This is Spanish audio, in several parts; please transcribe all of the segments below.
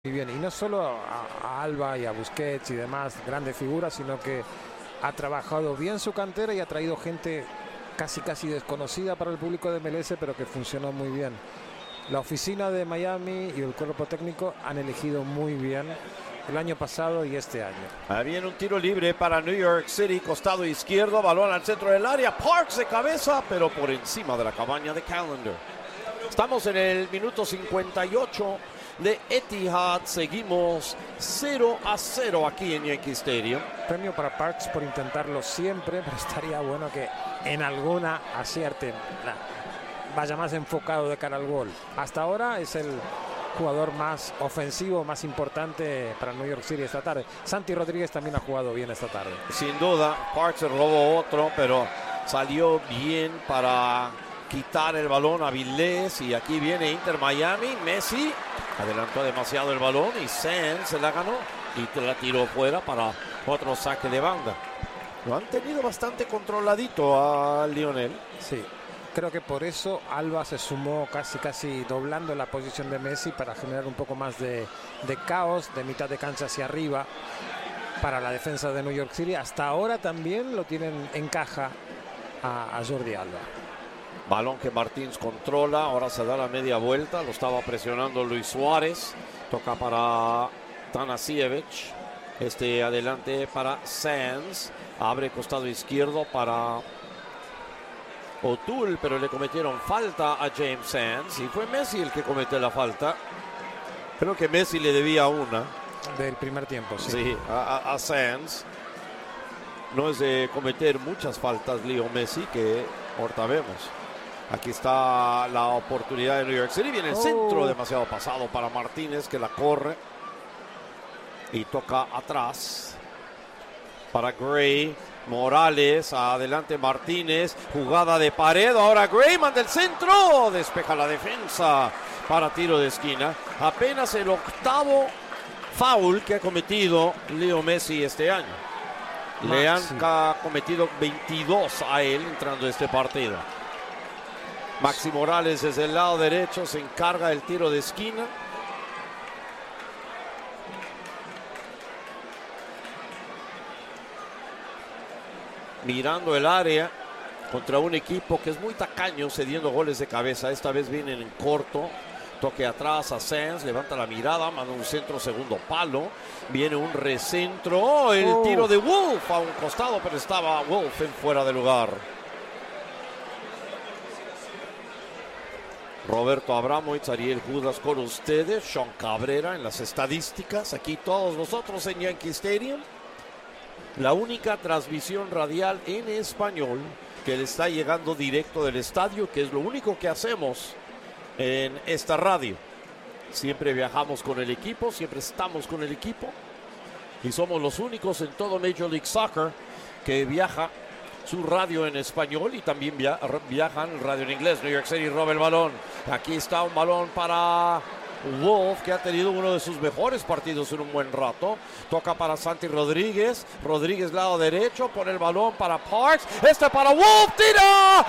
muy bien, y no solo a Alba y a Busquets y demás grandes figuras, sino que ha trabajado bien su cantera y ha traído gente casi desconocida para el público de MLS, pero que funcionó muy bien. La oficina de Miami y el cuerpo técnico han elegido muy bien el año pasado y este año. Ahí viene un tiro libre para New York City, costado izquierdo, balón al centro del área, Parks de cabeza, pero por encima de la cabaña de Callender. Estamos en el minuto 58 de Etihad, seguimos 0-0 aquí en Yankee Stadium. Premio para Parks por intentarlo siempre, pero estaría bueno que en alguna acierte, vaya más enfocado de cara al gol. Hasta ahora es el jugador más ofensivo, más importante para New York City esta tarde. Santi Rodríguez también ha jugado bien esta tarde. Sin duda, Parks se robó otro, pero salió bien para quitar el balón a Vilés, y aquí viene Inter Miami. Messi adelantó demasiado el balón y Sands se la ganó y la tiró fuera para otro saque de banda. Lo han tenido bastante controladito a Lionel. Sí, creo que por eso Alba se sumó casi doblando la posición de Messi para generar un poco más de caos de mitad de cancha hacia arriba para la defensa de New York City. Hasta ahora también lo tienen en caja a Jordi Alba. Balón que Martins controla, ahora se da la media vuelta, lo estaba presionando Luis Suárez, toca para Tanasiewicz, adelante para Sands, abre costado izquierdo para O'Toole, pero le cometieron falta a James Sands y fue Messi el que cometió la falta. Creo que Messi le debía una. Del primer tiempo, sí. Sí, a Sands. No es de cometer muchas faltas Leo Messi, que ahorita vemos. Aquí está la oportunidad de New York City. Viene el centro demasiado pasado para Martínez, que la corre. Y toca atrás para Gray. Morales, adelante Martínez. Jugada de pared. Ahora Gray manda el centro. Despeja la defensa para tiro de esquina. Apenas el octavo foul que ha cometido Leo Messi este año. Le han cometido 22 a él entrando a este partido. Maxi Morales desde el lado derecho se encarga del tiro de esquina. Mirando el área contra un equipo que es muy tacaño cediendo goles de cabeza. Esta vez vienen en corto. Toque atrás a Sands, levanta la mirada, manda un centro segundo palo. Viene un recentro. El tiro de Wolf a un costado, pero estaba Wolf en fuera de lugar. Roberto Abramovich, Ariel Judas con ustedes, Sean Cabrera en las estadísticas, aquí todos nosotros en Yankee Stadium. La única transmisión radial en español que le está llegando directo del estadio, que es lo único que hacemos en esta radio. Siempre viajamos con el equipo, siempre estamos con el equipo y somos los únicos en todo Major League Soccer que viaja su radio en español y también viajan radio en inglés. New York City roba el balón. Aquí está un balón para Wolf, que ha tenido uno de sus mejores partidos en un buen rato. Toca para Santi Rodríguez. Rodríguez lado derecho. Pone el balón para Parks. Para Wolf. ¡Tira!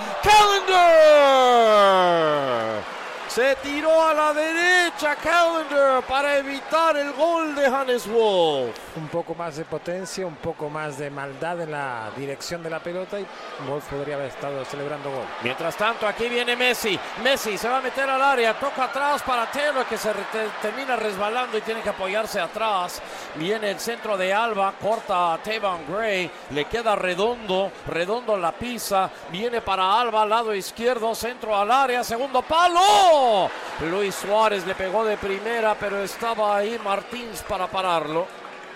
¡Callender! Se tiró a la derecha Callender para evitar el gol de Hannes Wolf. Un poco más de potencia, un poco más de maldad en la dirección de la pelota y Wolf podría haber estado celebrando gol. Mientras tanto, aquí viene Messi. Messi se va a meter al área, toca atrás para Taylor, que se termina resbalando y tiene que apoyarse atrás. Viene el centro de Alba, corta a Tavon Gray, le queda Redondo la pisa. Viene para Alba, lado izquierdo, centro al área, segundo palo. Luis Suárez le pegó de primera, pero estaba ahí Martins para pararlo.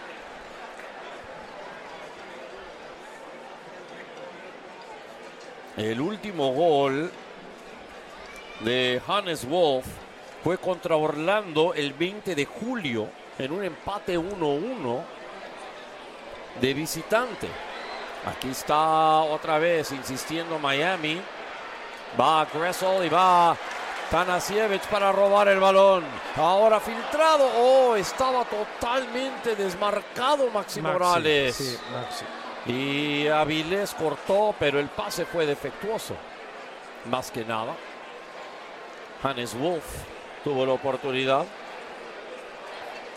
El último gol de Hannes Wolf fue contra Orlando el 20 de julio en un empate 1-1 de visitante. Aquí está otra vez insistiendo Miami. Va Gressel y va Tanasiewicz para robar el balón. Ahora filtrado. Estaba totalmente desmarcado Maxi Morales. Sí, Maxi. Y Avilés cortó, pero el pase fue defectuoso. Más que nada. Hannes Wolf tuvo la oportunidad.